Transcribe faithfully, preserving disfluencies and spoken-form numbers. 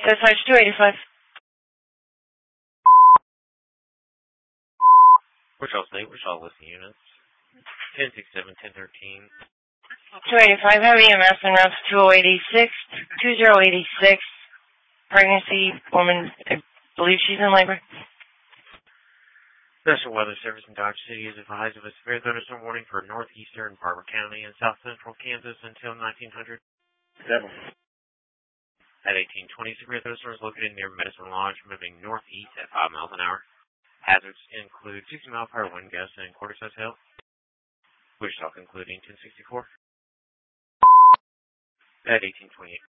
That's H two eighty-five. Wichita State, Wichita Listing Units. ten sixty-seven, ten thirteen. two eighty-five, have E M S in routes two oh eighty-six, two oh eighty-six. Pregnancy woman, I believe she's in labor. National Weather Service in Dodge City is advised of a severe thunderstorm warning for northeastern Barber County and south central Kansas until nineteen hundred. Seven. At eighteen twenty, severe thunderstorms located near Medicine Lodge, moving northeast at five miles an hour. Hazards include sixty mile per hour wind gusts and quarter-size hail. Wichita concluding ten sixty-four. At eighteen twenty-eight.